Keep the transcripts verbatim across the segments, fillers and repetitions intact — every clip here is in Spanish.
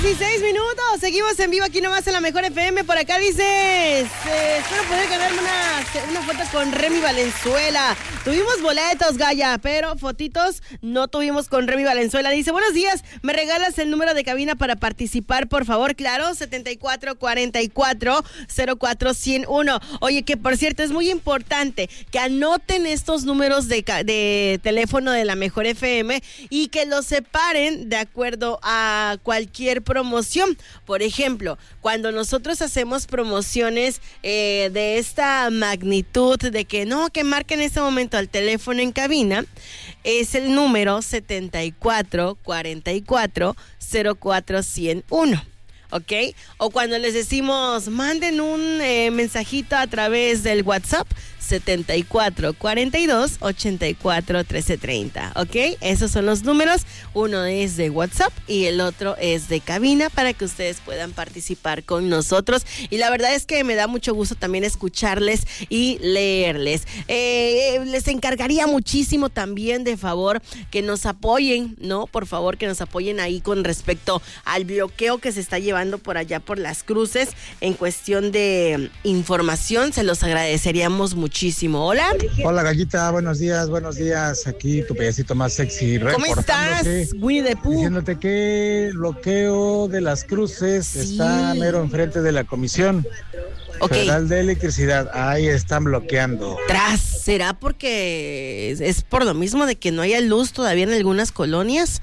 dieciséis minutos, seguimos en vivo aquí nomás en la Mejor F M. Por acá dices, eh, espero poder ganarme una, una foto con Remy Valenzuela. Tuvimos boletos, Gaya, pero fotitos no tuvimos con Remy Valenzuela. Dice, buenos días, ¿me regalas el número de cabina para participar, por favor? Claro, setenta y cuatro cuarenta y cuatro cero cuatro ciento uno. Oye, que por cierto, es muy importante que anoten estos números de, de teléfono de la Mejor F M y que los separen de acuerdo a cualquier promoción. Por ejemplo, cuando nosotros hacemos promociones eh, de esta magnitud, de que no, que marquen en este momento al teléfono en cabina, es el número setenta y cuatro cuarenta y cuatro cero cuatro ciento uno. ¿Ok? O cuando les decimos, manden un eh, mensajito a través del WhatsApp, setenta y cuatro cuarenta y dos ochenta y cuatro trece treinta. ¿Ok? Esos son los números. Uno es de WhatsApp y el otro es de cabina para que ustedes puedan participar con nosotros. Y la verdad es que me da mucho gusto también escucharles y leerles. Eh, les encargaría muchísimo también, de favor, que nos apoyen, ¿no? Por favor, que nos apoyen ahí con respecto al bloqueo que se está llevando por allá por Las Cruces en cuestión de información. Se los agradeceríamos muchísimo. Hola. Hola, Gallita, buenos días, buenos días. Aquí tu pedacito más sexy. ¿Cómo estás, Winnie the Pooh? Diciéndote que el bloqueo de Las Cruces sí. está mero enfrente de la Comisión okay. Federal de Electricidad. Ahí están bloqueando. Tras, ¿será porque es, es por lo mismo de que no haya luz todavía en algunas colonias?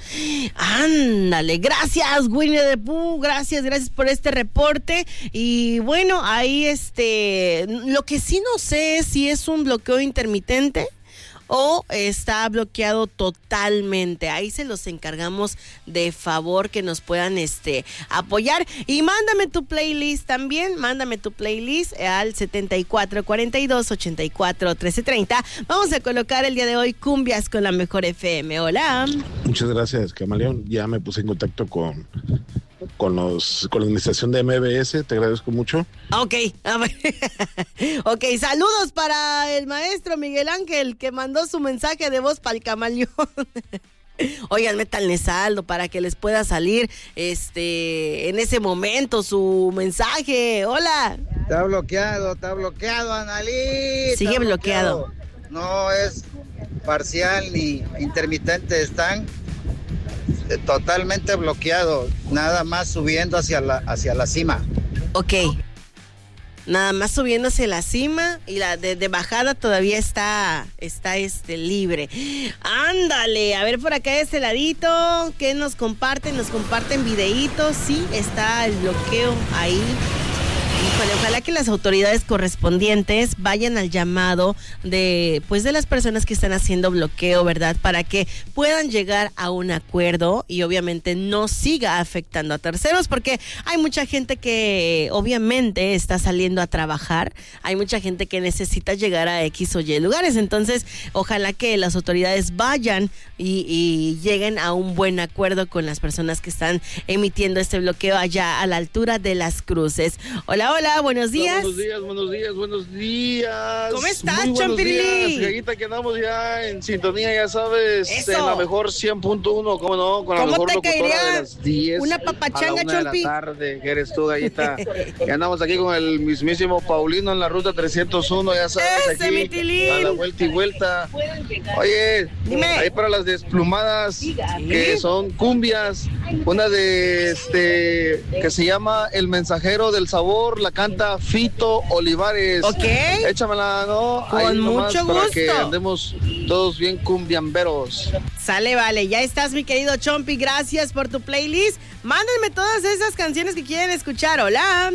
Ándale, gracias, Winnie the Pooh, gracias, gracias por este reporte. Y bueno, ahí este, lo que sí no sé es si es un bloqueo intermitente o está bloqueado totalmente. Ahí se los encargamos de favor que nos puedan este apoyar. Y mándame tu playlist también, mándame tu playlist al setenta y cuatro cuarenta y dos ochenta y cuatro trece treinta. Vamos a colocar el día de hoy cumbias con la Mejor F M. Hola. Muchas gracias, Camaleón. Ya me puse en contacto con con los con la administración de M B S, te agradezco mucho. Ok, ok, saludos para el maestro Miguel Ángel que mandó su mensaje de voz para el camaleón. Oigan, métanle saldo para que les pueda salir este en ese momento su mensaje. Hola. Está bloqueado, está bloqueado, Analí. Sigue bloqueado. bloqueado. No es parcial ni intermitente, están totalmente bloqueado, nada más subiendo hacia la hacia la cima. Ok, nada más subiendo hacia la cima y la de, de bajada todavía está está este libre. Ándale, a ver por acá de este ladito, ¿qué nos comparten? Nos comparten videitos, sí, está el bloqueo ahí. Híjole, ojalá que las autoridades correspondientes vayan al llamado de, pues, de las personas que están haciendo bloqueo, ¿verdad? Para que puedan llegar a un acuerdo y obviamente no siga afectando a terceros, porque hay mucha gente que obviamente está saliendo a trabajar, hay mucha gente que necesita llegar a X o Y lugares, entonces ojalá que las autoridades vayan y, y lleguen a un buen acuerdo con las personas que están emitiendo este bloqueo allá a la altura de Las Cruces. Hola, hola, buenos días. Buenos días, buenos días, buenos días. ¿Cómo estás, Muy Champirili? Gallita, que andamos ya en sintonía, ya sabes, Eso. en la mejor cien punto uno, ¿cómo no? Con la mejor locutora de las diez una papachanga, a la una Chompi? de la tarde, que eres tú, Gallita. Y andamos aquí con el mismísimo Paulino en la ruta trescientos uno, ya sabes, Ese, aquí mi tilín. a la vuelta y vuelta. Oye, dime. Ahí para las desplumadas, ¿sí? Que son cumbias, una de este que se llama El Mensajero del Sabor, la canta Fito Olivares. Ok. Échamela, ¿no? Con ahí mucho para gusto. que andemos todos bien cumbiamberos. Sale, vale, ya estás, mi querido Chompi, gracias por tu playlist. Mándenme todas esas canciones que quieren escuchar. Hola.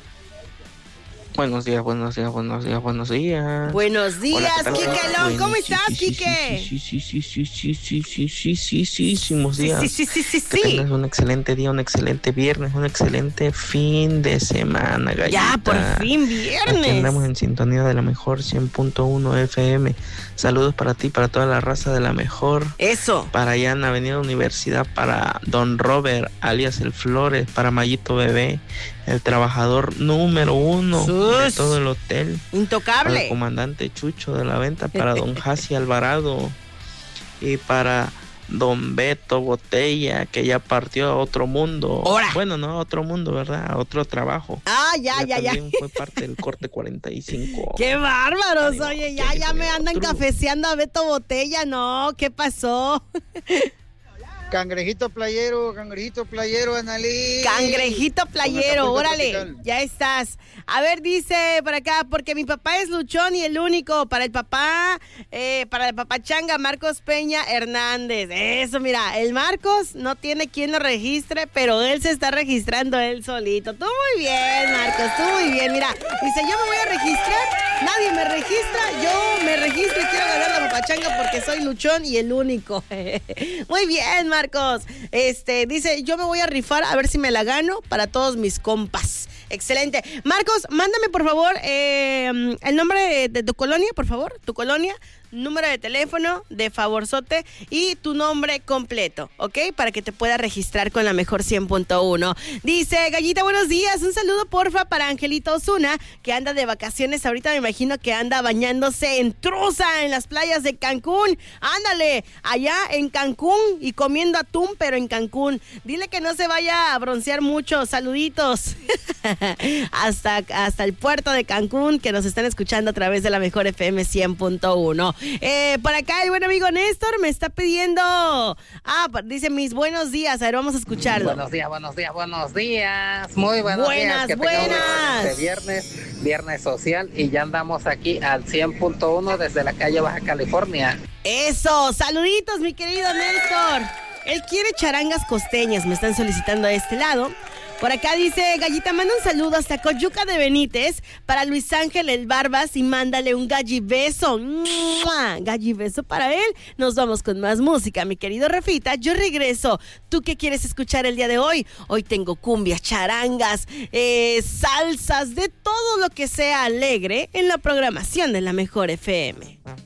Buenos días, buenos días, buenos días, buenos días. Buenos días, Quiquelón, ¿cómo estás, Quique? Sí, sí, sí, sí, sí, sí, sí, sí, sí, sí, sí, días. Sí, sí, sí, sí, sí. Que tengas un excelente día, un excelente viernes, un excelente fin de semana, Gallita. Ya, por fin, viernes. Aquí andamos en sintonía de la mejor cien punto uno F M. Saludos para ti, para toda la raza de la mejor. Eso. Para allá en Avenida Universidad, para Don Robert, alias El Flores, para Mayito Bebé, el trabajador número uno Sus. de todo el hotel. Intocable. Para el comandante Chucho de la venta, para Don Jasi Alvarado y para don Beto Botella, que ya partió a otro mundo. ¡Hora! Bueno, no a otro mundo, ¿verdad? A otro trabajo. Ah, ya, ya, ya. También ya. Fue parte del corte cuarenta y cinco. ¡Qué bárbaros! Oye, ya, ya me andan otro. cafeceando a Beto Botella, ¿no? ¿Qué pasó? Cangrejito playero, cangrejito playero, Analí. Cangrejito playero, órale, ya estás. A ver, dice por acá, porque mi papá es luchón y el único. Para el papá, eh, para el papá Changa, Marcos Peña Hernández. Eso, mira, el Marcos no tiene quien lo registre, pero él se está registrando él solito. Tú muy bien, Marcos, tú muy bien. Mira, dice, yo me voy a registrar, nadie me registra, yo me registro y quiero ganar la papá Changa porque soy luchón y el único. Muy bien, Marcos. Este, dice, yo me voy a rifar a ver si me la gano para todos mis compas. Excelente. Marcos, mándame por favor eh, el nombre de, de tu colonia, por favor, tu colonia, número de teléfono, de favorzote y tu nombre completo, ¿ok? Para que te pueda registrar con la mejor cien punto uno. Dice, Gallita, buenos días. Un saludo, porfa, para Angelito Osuna, que anda de vacaciones. Ahorita me imagino que anda bañándose en truza en las playas de Cancún. Ándale, allá en Cancún y comiendo atún, pero en Cancún. Dile que no se vaya a broncear mucho. Saluditos. hasta, hasta el puerto de Cancún, que nos están escuchando a través de la mejor F M cien punto uno. Eh, por acá el buen amigo Néstor me está pidiendo, ah, dice mis buenos días, a ver, vamos a escucharlo. Buenos días, buenos días, buenos días, muy buenos buenas, días. Que buenas. Este viernes, viernes social y ya andamos aquí al cien punto uno desde la calle Baja California. Eso, saluditos mi querido Néstor. Él quiere charangas costeñas, me están solicitando a este lado. Por acá dice, Gallita, manda un saludo hasta Coyuca de Benítez para Luis Ángel el Barbas y mándale un gallibeso. ¡Mua! Gallibeso para él. Nos vamos con más música, mi querido Rafita. Yo regreso. ¿Tú qué quieres escuchar el día de hoy? Hoy tengo cumbias, charangas, eh, salsas, de todo lo que sea alegre en la programación de la mejor F M.